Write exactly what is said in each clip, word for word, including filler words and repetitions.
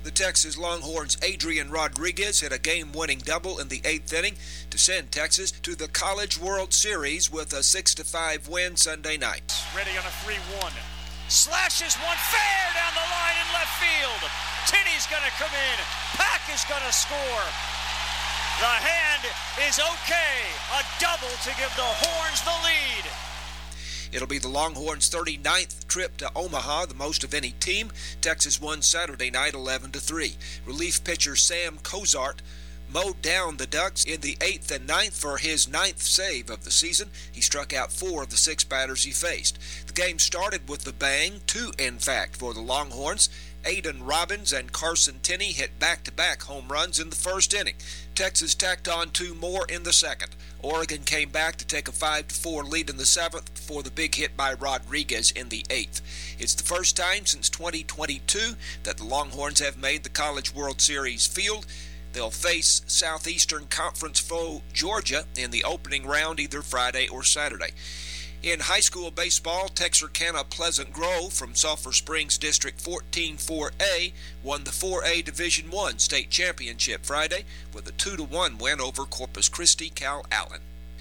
The Texas Longhorns' Adrian Rodriguez hit a game-winning double in the eighth inning to send Texas to the College World Series with a six to five win Sunday night. Ready on a three one. Slashes one fair down the line in left field. Tinney's going to come in. Pack is going to score. The hand is okay. A double to give the Horns the lead. It'll be the Longhorns' thirty-ninth trip to Omaha, the most of any team. Texas won Saturday night eleven to three. Relief pitcher Sam Cozart mowed down the Ducks in the eighth and ninth for his ninth save of the season. He struck out four of the six batters he faced. The game started with a bang, two in fact, for the Longhorns. Aiden Robbins and Carson Tinney hit back-to-back home runs in the first inning. Texas tacked on two more in the second. Oregon came back to take a five to four lead in the seventh for the big hit by Rodriguez in the eighth. It's the first time since twenty twenty-two that the Longhorns have made the College World Series field. They'll face Southeastern Conference foe Georgia in the opening round either Friday or Saturday. In high school baseball, Texarkana Pleasant Grove from Sulphur Springs District fourteen four A won the four A Division one state championship Friday with a two to one win over Corpus Christi Cal Allen.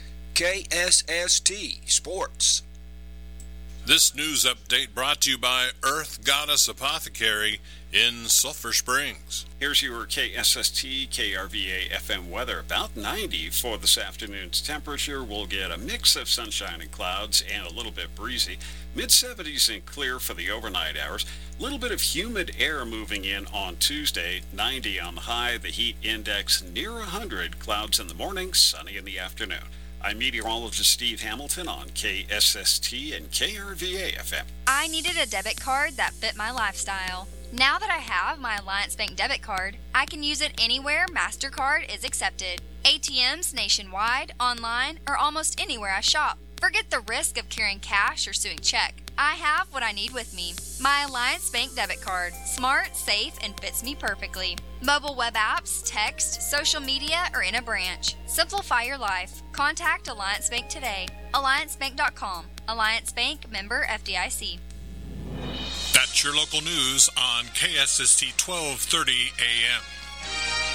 K S S T Sports. This news update brought to you by Earth Goddess Apothecary in Sulphur Springs. Here's your K S S T K R V A F M weather. About ninety for this afternoon's temperature. We'll get a mix of sunshine and clouds and a little bit breezy. mid seventies and clear for the overnight hours. A little bit of humid air moving in on Tuesday. ninety on the high. The heat index near one hundred. Clouds in the morning, sunny in the afternoon. I'm meteorologist Steve Hamilton on K S S T and K R V A F M. I needed a debit card that fit my lifestyle. Now that I have my Alliance Bank debit card, I can use it anywhere MasterCard is accepted. A T Ms nationwide, online, or almost anywhere I shop. Forget the risk of carrying cash or suing check. I have what I need with me. My Alliance Bank debit card. Smart, safe, and fits me perfectly. Mobile web apps, text, social media, or in a branch. Simplify your life. Contact Alliance Bank today. alliance bank dot com. Alliance Bank, member F D I C. That's your local news on K S S T twelve thirty A M.